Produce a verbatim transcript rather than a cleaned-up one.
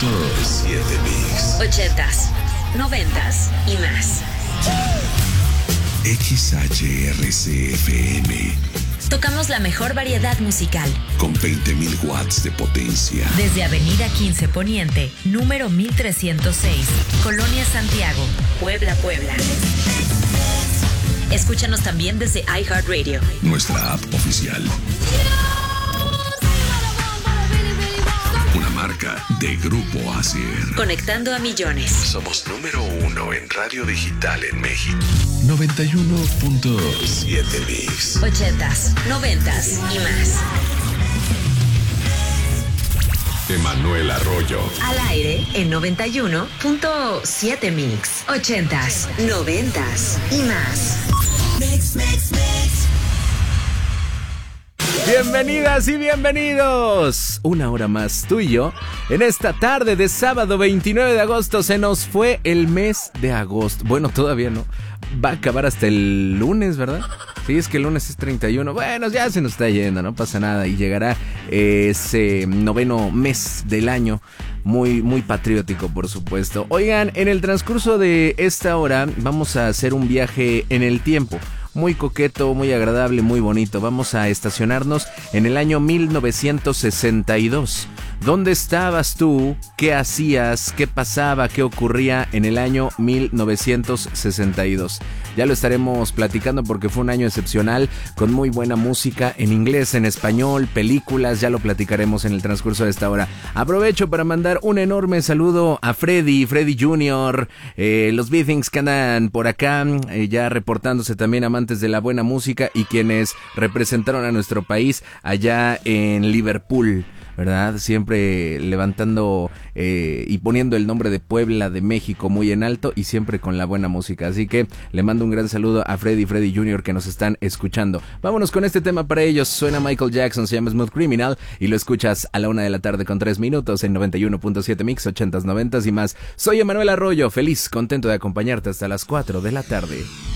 punto siete Mix. Ochentas, noventas y más. X H R C F M. Tocamos la mejor variedad musical. Con veinte mil watts de potencia. Desde Avenida quince Poniente, número mil trescientos seis, Colonia Santiago, Puebla, Puebla. Escúchanos también desde iHeartRadio. Nuestra app oficial. Una marca de Grupo Asier. Conectando a millones. Somos número uno en radio digital en México. noventa y uno punto siete Mix. Ochentas, noventas y más. Emanuel Arroyo. Al aire en noventa y uno punto siete Mix. Ochentas, noventas y más. Mix, mix, mix. Bienvenidas y bienvenidos. Una hora más tú y yo. En esta tarde de sábado veintinueve de agosto se nos fue el mes de agosto. Bueno, todavía no. Va a acabar hasta el lunes, ¿verdad? Sí, es que el lunes es treinta y uno. Bueno, ya se nos está yendo, no pasa nada. Y llegará ese noveno mes del año. Muy, muy patriótico, por supuesto. Oigan, en el transcurso de esta hora vamos a hacer un viaje en el tiempo. Muy coqueto, muy agradable, muy bonito. Vamos a estacionarnos en el año mil novecientos sesenta y dos. ¿Dónde estabas tú? ¿Qué hacías? ¿Qué pasaba? ¿Qué ocurría en el año mil novecientos sesenta y dos? Ya lo estaremos platicando porque fue un año excepcional, con muy buena música en inglés, en español, películas. Ya lo platicaremos en el transcurso de esta hora. Aprovecho para mandar un enorme saludo a Freddy, Freddy junior, eh, los Beatings que andan por acá, eh, ya reportándose también, amantes de la buena música y quienes representaron a nuestro país allá en Liverpool, ¿verdad? Siempre levantando eh, y poniendo el nombre de Puebla, de México muy en alto y siempre con la buena música. Así que le mando un gran saludo a Freddy y Freddy junior que nos están escuchando. Vámonos con este tema para ellos. Suena Michael Jackson, se llama Smooth Criminal y lo escuchas a la una de la tarde con tres minutos en noventa y uno punto siete Mix, ochentas, noventas y más. Soy Emanuel Arroyo, feliz, contento de acompañarte hasta las cuatro de la tarde.